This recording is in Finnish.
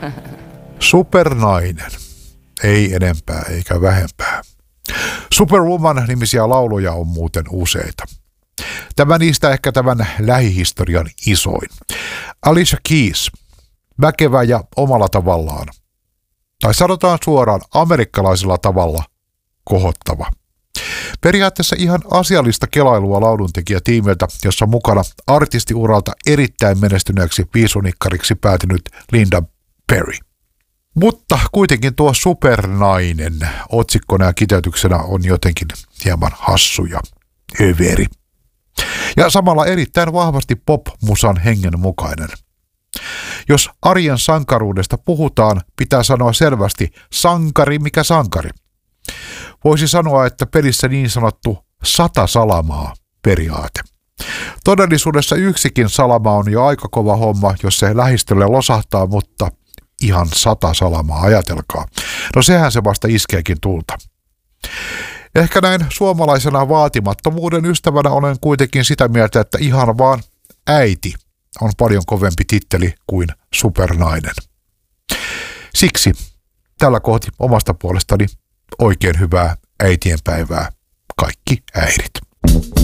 Supernainen. Ei enempää eikä vähempää. Superwoman-nimisiä lauluja on muuten useita. Tämä niistä ehkä tämän lähihistorian isoin. Alicia Keys, väkevä ja omalla tavallaan. Tai sanotaan suoraan amerikkalaisella tavalla kohottava. Periaatteessa ihan asiallista kelailua lauluntekijätiimiltä, jossa on mukana artistiuralta erittäin menestyneeksi viisunikkariksi päätynyt Linda Perry. Mutta kuitenkin tuo supernainen otsikkona ja kiteytyksenä on jotenkin hieman hassu ja överi. Ja samalla erittäin vahvasti pop-musan hengen mukainen. Jos arjen sankaruudesta puhutaan, pitää sanoa selvästi sankari mikä sankari. Voisi sanoa, että pelissä niin sanottu 100 salamaa periaate. Todellisuudessa yksikin salama on jo aika kova homma, jos se lähistölle losahtaa, mutta ihan 100 salamaa, ajatelkaa. No sehän se vasta iskeekin tulta. Ehkä näin suomalaisena vaatimattomuuden ystävänä olen kuitenkin sitä mieltä, että ihan vaan äiti on paljon kovempi titteli kuin supernainen. Siksi tällä kohti omasta puolestani oikein hyvää äitienpäivää kaikki äidit.